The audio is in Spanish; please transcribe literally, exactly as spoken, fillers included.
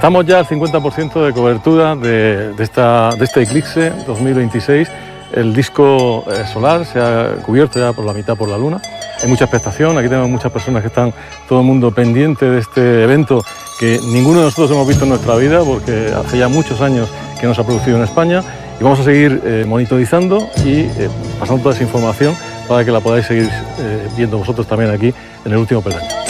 Estamos ya al cincuenta por ciento de cobertura de, de, esta, de este eclipse dos mil veintiséis. El disco eh, solar se ha cubierto ya por la mitad por la luna. Hay mucha expectación, aquí tenemos muchas personas que están, todo el mundo pendiente de este evento que ninguno de nosotros hemos visto en nuestra vida porque hace ya muchos años que no se ha producido en España, y vamos a seguir eh, monitorizando y eh, pasando toda esa información para que la podáis seguir eh, viendo vosotros también aquí en el último peldaño.